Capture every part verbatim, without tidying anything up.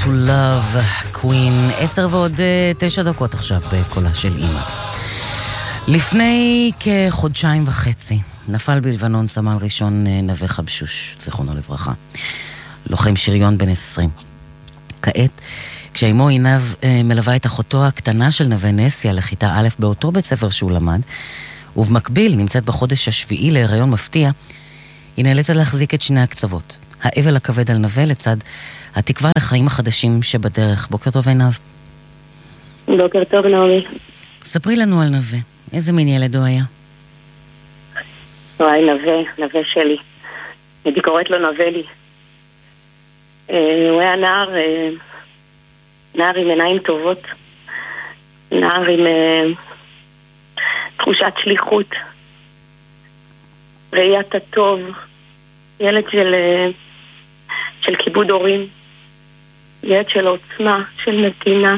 Love, קווין, עשר ועוד תשע דקות עכשיו בקולה של אמא. לפני כחודשיים וחצי נפל בלבנון סמל ראשון נווה חבשוש, זכרונו לברכה, לוחם שריון בן עשרים. כעת, כשאימו עינב מלווה את אחותו הקטנה של נווה נסיה לכיתה א' באותו בית ספר שהוא למד, ובמקביל נמצאת בחודש השביעי להיריון מפתיע, היא נאלצת להחזיק את שני הקצוות. האבל הכבד על נווה לצד התקווה לחיים החדשים שבדרך. בוקר טוב עינב. בוקר טוב נעמי. ספרי לנו על נווה. איזה מין ילד הוא היה? וואי, נווה, נווה שלי. הייתי קוראת לו נווה לי. הוא היה נער, נער עם עיניים טובות. נער עם תחושת שליחות. ראיית הטוב. ילד של, של כיבוד הורים. ילד של עוצמה, של נתינה.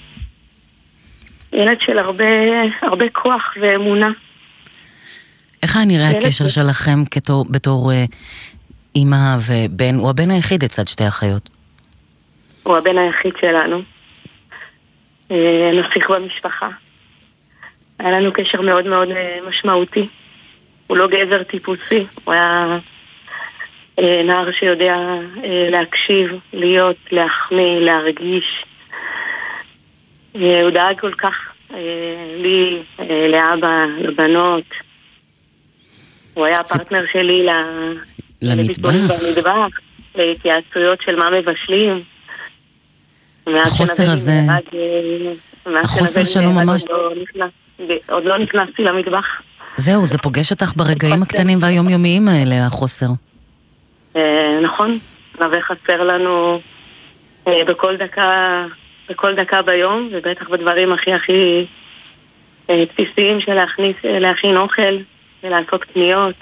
ילד של הרבה, הרבה כוח ואמונה. איך נראה הקשר ש... שלכם כתור, בתור uh, אמא ובן? הוא הבן היחיד לצד שתי אחיות. הוא הבן היחיד שלנו. Uh, נסיך במשפחה. היה לנו קשר מאוד מאוד uh, משמעותי. הוא לא גבר טיפוסי. הוא היה uh, נער שיודע uh, להקשיב, להיות, להחמיא, להרגיש. Uh, הוא דאג כל כך uh, לי, uh, לאבא, לבנות. הוא היה הפרטנר שלי למטבח, במטבח, להתייעצויות של מה מבשלים. החוסר הזה, החוסר שלו ממש... עוד לא נכנסתי למטבח. זהו, זה פוגש אותך ברגעים הקטנים והיומיומיים האלה, החוסר. נכון, נווה חסר לנו בכל דקה, בכל דקה ביום, ובטח בדברים הכי הכי בסיסיים של להכין אוכל. ולעשות קניות.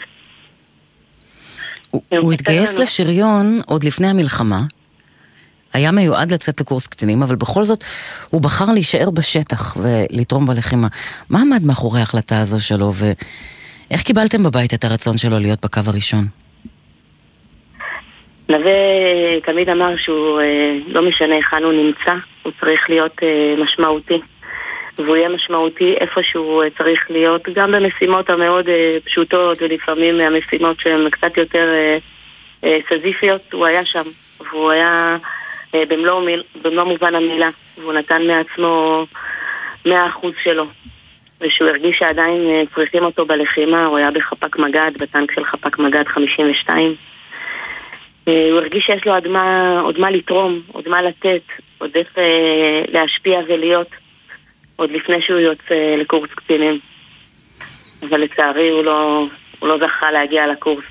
הוא, הוא התגייס לנו. לשריון עוד לפני המלחמה, היה מיועד לצאת לקורס קצינים, אבל בכל זאת הוא בחר להישאר בשטח ולתרום בלחימה. מה עמד מאחורי ההחלטה הזו שלו, ואיך קיבלתם בבית את הרצון שלו להיות בקו הראשון? נווה תמיד אמר שהוא לא משנה היכן הוא נמצא, הוא צריך להיות משמעותי. והוא יהיה משמעותי איפה שהוא צריך להיות, גם במשימות המאוד פשוטות, ולפעמים המשימות שהן קצת יותר סזיפיות, הוא היה שם, והוא היה במלוא, במלוא מובן המילה, והוא נתן מעצמו מאה אחוז שלו, ושהוא הרגיש שעדיין צריכים אותו בלחימה, הוא היה בחפק מגד, בטנק של חפק מגד חמישים ושתיים, הוא הרגיש שיש לו עוד מה, עוד מה לתרום, עוד מה לתת, עוד איך להשפיע ולהיות, עוד לפני שהוא יוצא לקורס קצינים. אבל לצערי הוא לא, הוא לא זכה להגיע לקורס,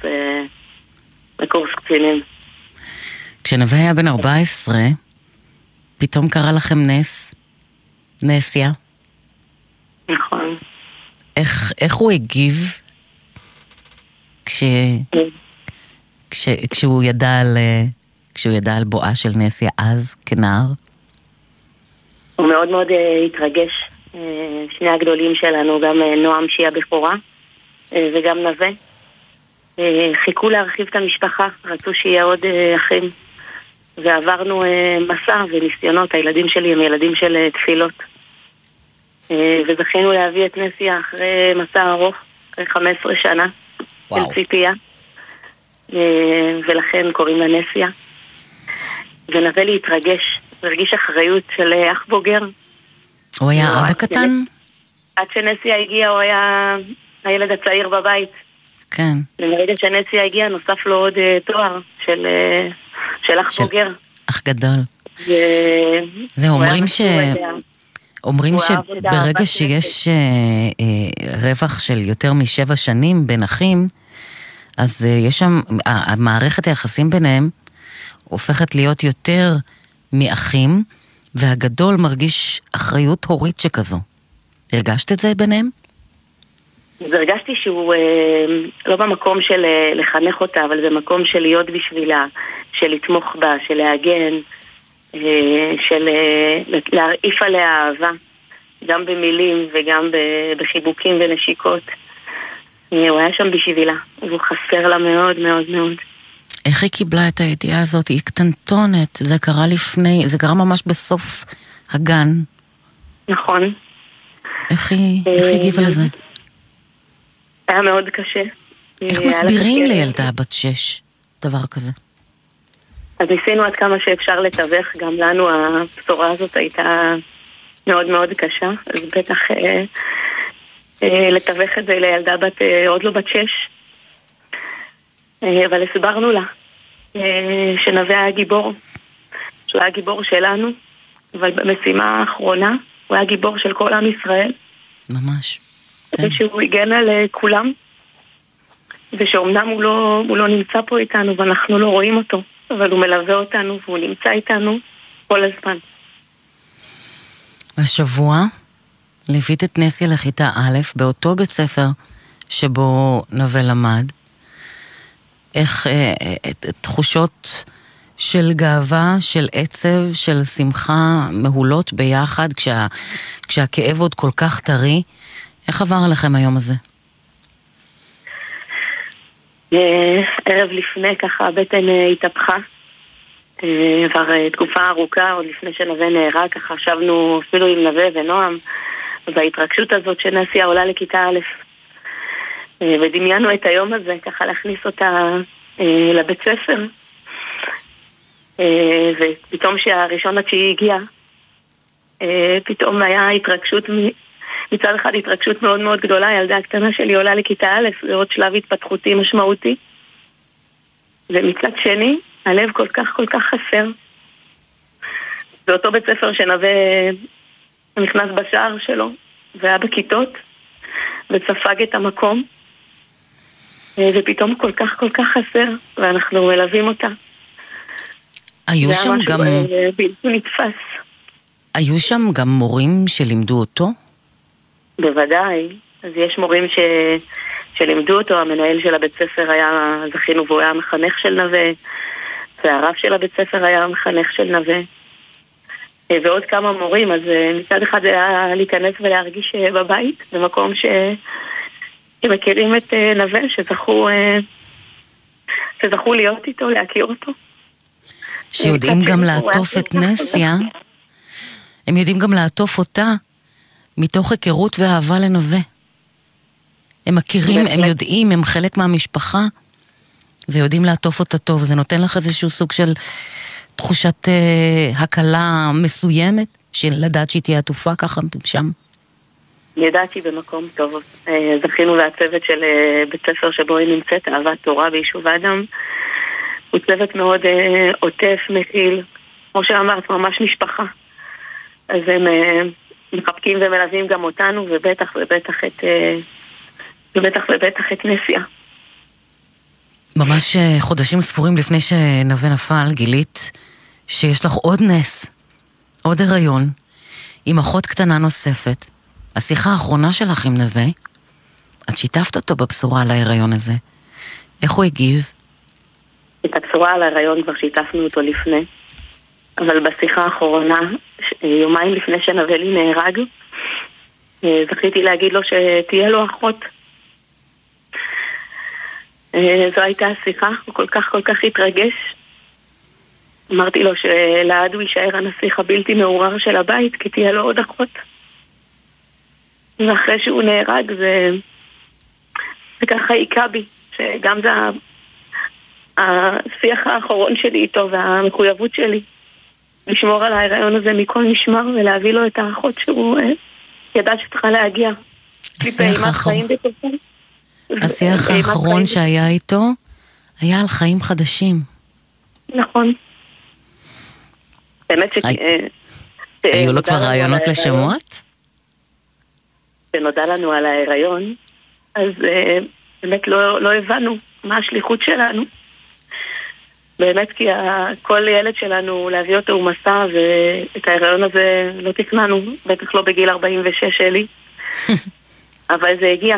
לקורס קצינים. כשנווה היה בן ארבע עשרה, פתאום קרה לכם נס, נסיה. נכון. איך, איך הוא הגיב כש, כש, כשהוא ידע על, כשהוא ידע על בואה של נסיה אז כנער? הוא מאוד מאוד uh, התרגש, uh, שני הגדולים שלנו, גם uh, נועם שהיא הבכורה uh, וגם נווה. Uh, חיכו להרחיב את המשפחה, רצו שיהיה עוד uh, אחים, ועברנו uh, מסע וניסיונות. הילדים שלי הם ילדים של uh, תפילות. Uh, וזכינו להביא את נסיה אחרי מסע ארוך, אחרי חמש עשרה שנה של ציפייה, uh, ולכן קוראים לה נסיה. ונווה להתרגש. הוא הרגיש אחריות של אח בוגר. הוא היה אבא קטן? עד שנסיה הגיע הוא היה הילד הצעיר בבית. כן. ומרגע שנסיה הגיע נוסף לו עוד תואר של, של אח בוגר. אח גדול. זה אומרים ש... אומרים שברגע שיש רווח של יותר משבע שנים בין אחים, אז יש שם, המערכת היחסים ביניהם הופכת להיות יותר מאחים, והגדול מרגיש אחריות הורית שכזו. הרגשת את זה ביניהם? אז הרגשתי שהוא אה, לא במקום של אה, לחנך אותה, אבל זה מקום של להיות בשבילה, של לתמוך בה, של להגן, אה, של אה, להרעיף עליה אהבה, גם במילים וגם בחיבוקים ונשיקות. אה, הוא היה שם בשבילה, והוא חסר לה מאוד מאוד מאוד. איך היא קיבלה את הידיעה הזאת? היא קטנטונת, זה קרה לפני, זה קרה ממש בסוף הגן. נכון. איך היא, איך היא הגיבה לזה? היה מאוד קשה. איך מסבירים לילדה בת שש דבר כזה? אז ניסינו עד כמה שאפשר לתווך, גם לנו הבשורה הזאת הייתה מאוד מאוד קשה, אז בטח אה, אה, לתווך את זה לילדה בת, אה, עוד לא בת שש, אה, אבל הסברנו לה אה, שנווה היה גיבור, שהוא היה גיבור שלנו, אבל במשימה האחרונה הוא היה גיבור של כל עם ישראל. ממש. ושהוא הגן על כולם, ושאומנם הוא לא, הוא לא נמצא פה איתנו ואנחנו לא רואים אותו, אבל הוא מלווה אותנו והוא נמצא איתנו כל הזמן. השבוע ליווית את נסיה לכיתה א' באותו בית ספר שבו נווה למד. איך אה, אה, תחושות של גאווה, של עצב, של שמחה מהולות ביחד כשה, כשהכאב עוד כל כך טרי. איך עבר עליכם היום הזה? ערב לפני ככה הבטן התהפכה, עבר תקופה ארוכה עוד לפני שנווה נהרג, ככה חשבנו אפילו עם נווה ונועם וההתרגשות הזאת שנסיה עולה לכיתה א', ודמיינו את היום הזה ככה להכניס אותה לבית ספר, ופתאום שהראשון התשיעי הגיע, פתאום היה התרגשות, מצד אחד התרגשות מאוד מאוד גדולה, ילדה הקטנה שלי עולה לכיתה א', זה עוד שלב התפתחותי משמעותי, ומצד שני הלב כל כך כל כך חסר. באותו בית ספר שנווה נכנס בשער שלו והיה בכיתות וספג את המקום, ופתאום כל כך כל כך חסר, ואנחנו מלווים אותה. היו שם גם... בלתי נתפס. היו שם גם מורים שלימדו אותו? בוודאי. אז יש מורים ש... שלימדו אותו, המנהל של הבית ספר היה, זכינו, והוא היה המחנך של נווה, והרב של הבית ספר היה המחנך של נווה, ועוד כמה מורים. אז מצד אחד היה להיכנס ולהרגיש בבית, במקום ש... שמכירים את נווה, שזכו, שזכו להיות איתו, להכיר אותו. שיודעים גם לעטוף את נסיה, הם יודעים גם לעטוף אותה, מתוך היכרות ואהבה לנווה. הם מכירים, הם יודעים, הם חלק מהמשפחה, ויודעים לעטוף אותה טוב. זה נותן לך איזשהו סוג של תחושת אה, הקלה מסוימת, של לדעת שהיא תהיה עטופה ככה שם. ידעתי במקום טוב. זכינו והצוות של בית ספר שבו היא נמצאת, אהבת תורה ביישוב אדם, הוא צוות מאוד אה, עוטף, מכיל, כמו שאמרת, ממש משפחה. אז הם אה, מחבקים ומלווים גם אותנו, ובטח ובטח את, אה, ובטח ובטח את נסיה. ממש חודשים ספורים לפני שנווה נפל, גילית שיש לך עוד נס, עוד הריון, עם אחות קטנה נוספת. השיחה האחרונה שלך עם נווה, את שיתפת אותו בבשורה על ההיריון הזה. איך הוא הגיב? את הבשורה על ההיריון כבר שיתפנו אותו לפני, אבל בשיחה האחרונה, יומיים לפני שנווה לי נהרג, זכיתי להגיד לו שתהיה לו אחות. זו הייתה השיחה, הוא כל כך כל כך התרגש. אמרתי לו שלעד הוא יישאר הנסיך הבלתי מעורר של הבית, כי תהיה לו עוד אחות. ואחרי שהוא נהרג, זה, זה ככה עיקה בי, שגם זה השיח האחרון שלי איתו והמחויבות שלי, לשמור על ההיריון הזה מכל משמר ולהביא לו את האחות שהוא ידע שצריכה להגיע. השיח האחרון. השיח האחרון שהיה איתו היה על חיים חדשים. נכון. באמת ש... היו לו כבר רעיונות לשמות? ונודע לנו על ההיריון, אז באמת לא, לא הבנו מה השליחות שלנו. באמת כי כל ילד שלנו להביא אותו הוא מסע, ואת ההיריון הזה לא תכננו, בטח לא בגיל ארבעים ושש שלי. אבל זה הגיע.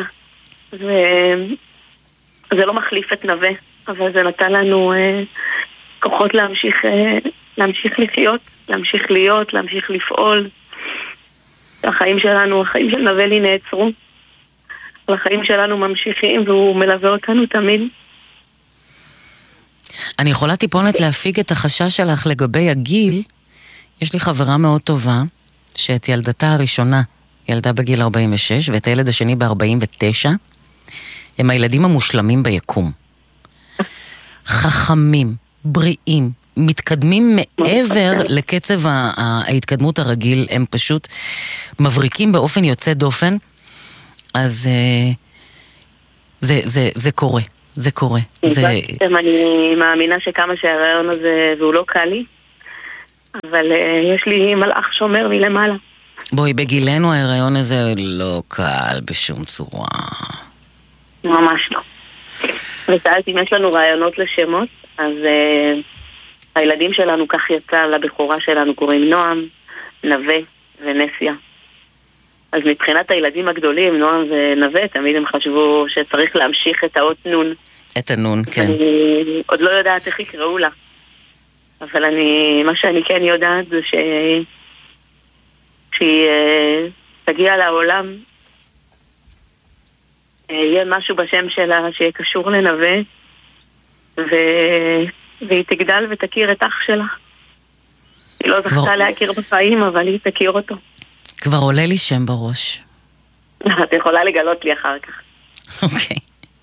זה לא מחליף את נווה, אבל זה נתן לנו אה, כוחות להמשיך, אה, להמשיך לחיות, להמשיך להיות, להמשיך לפעול. החיים שלנו, החיים של נווה לי נעצרו, אבל החיים שלנו ממשיכים והוא מלווה אותנו תמיד. אני יכולה טיפונת להפיג את החשש שלך לגבי הגיל. יש לי חברה מאוד טובה, שאת ילדתה הראשונה ילדה בגיל ארבעים ושש, ואת הילד השני ב-ארבעים ותשע. הם הילדים המושלמים ביקום. חכמים, בריאים, מתקדמים מעבר לקצב ההתקדמות הרגיל, הם פשוט מבריקים באופן יוצא דופן, אז זה, זה, זה קורה, זה קורה. זה... אני מאמינה שכמה שהרעיון הזה, והוא לא קל לי, אבל יש לי מלאך שומר מלמעלה. בואי, בגילנו ההיריון הזה לא קל בשום צורה. ממש לא. ושאלתי אם יש לנו רעיונות לשמות, אז uh, הילדים שלנו, כך יצא לבחורה שלנו, קוראים נועם, נווה ונסיה. אז מבחינת הילדים הגדולים, נועם ונווה, תמיד הם חשבו שצריך להמשיך את האות נון. את הנון, כן. אני עוד לא יודעת איך יקראו לה. אבל אני, מה שאני כן יודעת זה ש... שהיא uh, תגיע לעולם, יהיה משהו בשם שלה שיהיה קשור לנווה, ו... והיא תגדל ותכיר את אח שלה. היא לא זכתה כבר... להכיר בחיים, אבל היא תכיר אותו. כבר עולה לי שם בראש. את יכולה לגלות לי אחר כך. אוקיי.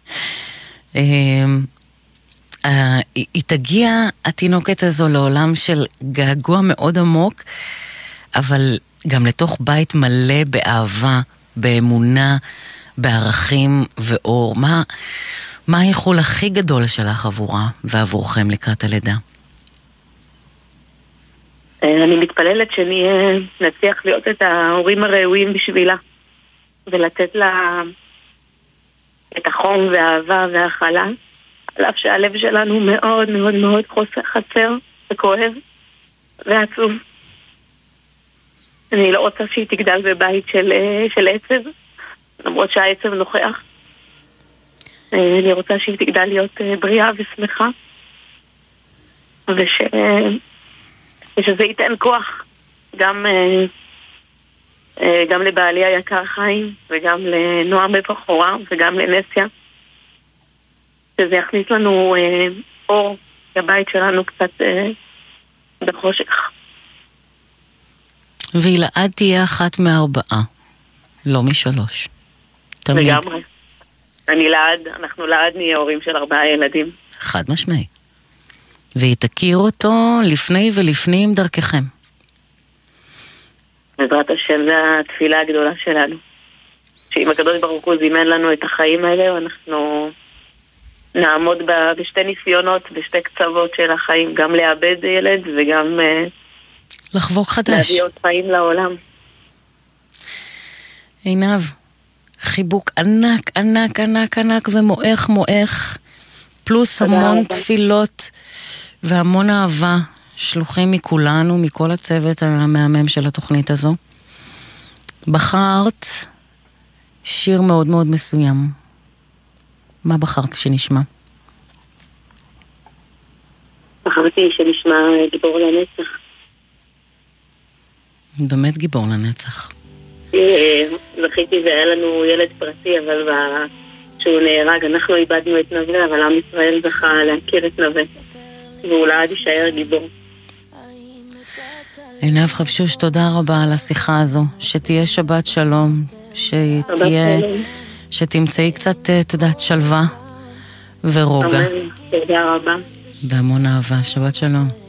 היא תגיע, התינוקת הזו, לעולם של געגוע מאוד עמוק, אבל גם לתוך בית מלא באהבה, באמונה, בערכים ואור. מה, מה האיחול הכי גדול שלך עבורה ועבורכם לקראת הלידה? אני מתפללת שנצליח להיות את ההורים הראויים בשבילה, ולתת לה את החום והאהבה והאכלה, על אף שהלב שלנו מאוד מאוד מאוד חסר וכואב ועצוב. אני לא רוצה שהיא תגדל בבית של, של עצב, למרות שהעצב נוכח. אני רוצה שהיא תגדל להיות בריאה ושמחה, וש... ושזה ייתן כוח גם, גם לבעלי היקר חיים, וגם לנועם בבחורה, וגם לנסיה. שזה יכניס לנו אור, הבית שלנו קצת בחושך. וילעד תהיה אחת מארבעה, לא משלוש. תמיד. לגמרי. אני לעד, אנחנו לעד נהיה הורים של ארבעה ילדים. חד משמעי. והיא תכיר אותו לפני ולפנים דרככם. בעזרת השם, זה התפילה הגדולה שלנו. שאם הקדוש ברוך הוא זימן לנו את החיים האלה, אנחנו נעמוד בשתי ניסיונות, בשתי קצוות של החיים, גם לאבד ילד וגם לחבוק חדש. להביא עוד חיים לעולם. עינב, חיבוק ענק, ענק, ענק, ענק ומואך מואך, פלוס המון תפילות והמון אהבה, שלוחים מכולנו, מכל הצוות המהמם של התוכנית הזו. בחרת שיר מאוד מאוד מסוים. מה בחרת שנשמע? בחרתי שנשמע גיבור לנצח. באמת גיבור לנצח. זכיתי והיה לנו ילד פרטי, אבל כשהוא נהרג אנחנו איבדנו את נווה, אבל עם ישראל זכה להכיר את נווה, והוא לעד יישאר גיבור. עינב חבשוש, תודה רבה על השיחה הזו, שתהיה שבת שלום, שתהיה, שתמצאי קצת, תודעת, שלווה ורוגע. תודה רבה. והמון אהבה, שבת שלום.